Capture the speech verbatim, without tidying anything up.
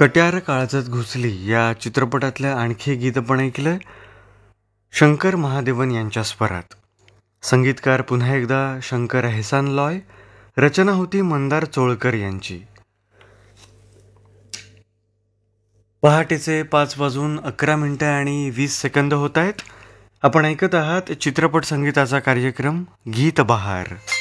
कट्यार काळजात घुसली या चित्रपटातलं आणखी गीत पण ऐकलं शंकर महादेवन यांच्या स्वरात. संगीतकार पुन्हा एकदा शंकर एहसान लॉय, रचना होती मंदार चोळकर यांची. पहाटेचे पाच वाजून अकरा मिनिटं आणि वीस सेकंद होत आहेत. आपण ऐकत आहात चित्रपट संगीताचा कार्यक्रम गीत बहार.